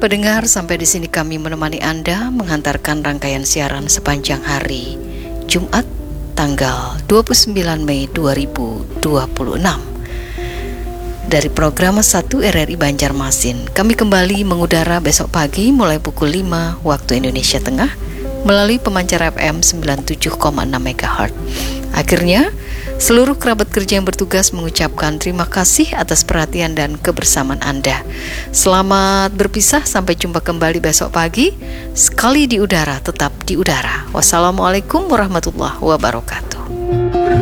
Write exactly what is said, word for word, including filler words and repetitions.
Pendengar, sampai di sini kami menemani Anda menghantarkan rangkaian siaran sepanjang hari Jumat tanggal dua puluh sembilan Mei dua ribu dua puluh enam dari program satu R R I Banjarmasin. Kami kembali mengudara besok pagi mulai pukul lima waktu Indonesia Tengah melalui pemancar F M sembilan puluh tujuh koma enam MHz. Akhirnya, seluruh kerabat kerja yang bertugas mengucapkan terima kasih atas perhatian dan kebersamaan Anda. Selamat berpisah, sampai jumpa kembali besok pagi. Sekali di udara, tetap di udara. Wassalamualaikum warahmatullahi wabarakatuh.